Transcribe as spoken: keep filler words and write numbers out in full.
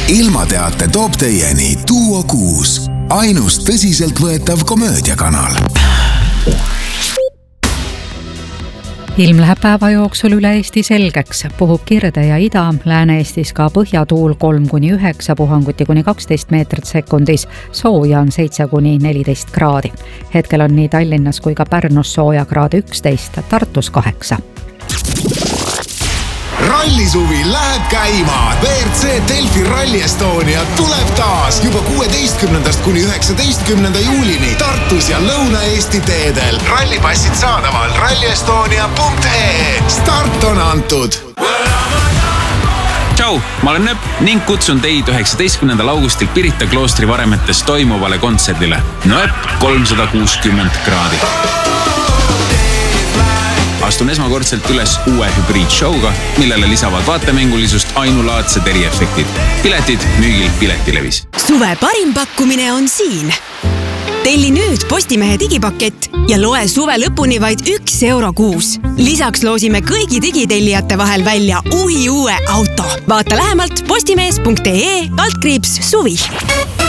Ilmateate toob teieni Duo kuus, ainus tõsiselt võetav komöödiakanal. Ilm läheb päeva jooksul üle Eesti selgeks. Puhub kirde ja ida, Lääne-Eestis ka põhjatuul kolm kuni üheksa, puhanguti kuni kaksteist meetrit sekundis. Sooja on seitse kuni neliteist kraadi. Hetkel on nii Tallinnas kui ka Pärnus sooja kraadi üksteist, Tartus kaheksa. Rallisuvi läheb käima. V R C Delfi Rally Estonia tuleb taas juba kuueteistkümnendast kuni üheksateistkümnenda juulini Tartus ja Lõuna-Eesti teedel. Rallipassid saadaval rallyestonia punkt ee. Start on antud. Tšau, ma olen Nöp ning kutsun teid üheksateistkümnendal augustil Pirita kloostri varemetes toimuvale kontserdile. Nöp kolmsada kuuskümmend kraadi. Astun esmakordselt üles uue hübriidshowga, millele lisavad vaatemängulisust ainulaadsed eriefektid. Piletid müügil Piletilevis. Suve parim pakkumine on siin. Telli nüüd Postimehe digipakett ja loe suve lõpuni vaid üks euro kuus. Lisaks loosime kõigi digitellijate vahel välja uhi uue auto. Vaata lähemalt postimees punkt ee, kaldkriips suvi.